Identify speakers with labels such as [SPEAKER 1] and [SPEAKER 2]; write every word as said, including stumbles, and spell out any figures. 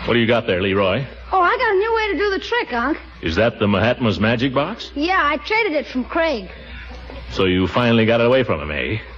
[SPEAKER 1] What do you got there, Leroy?
[SPEAKER 2] Oh, I got a new way to do the trick, Unc.
[SPEAKER 1] Is that the Mahatma's magic box?
[SPEAKER 2] Yeah, I traded it from Craig.
[SPEAKER 1] So you finally got it away from him, eh?